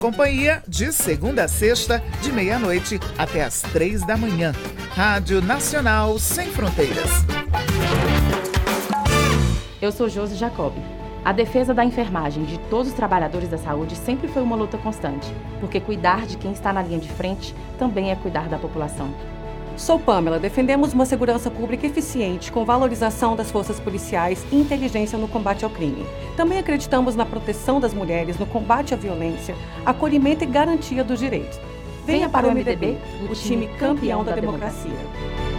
Companhia de segunda a sexta, de meia-noite até às 3 da manhã. Rádio Nacional Sem Fronteiras. Eu sou Josi Jacob. A defesa da enfermagem de todos os trabalhadores da saúde sempre foi uma luta constante, porque cuidar de quem está na linha de frente também é cuidar da população. Sou Pamela. Defendemos uma segurança pública eficiente, com valorização das forças policiais e inteligência no combate ao crime. Também acreditamos na proteção das mulheres, no combate à violência, acolhimento e garantia dos direitos. Venha para o MDB, o time campeão da democracia.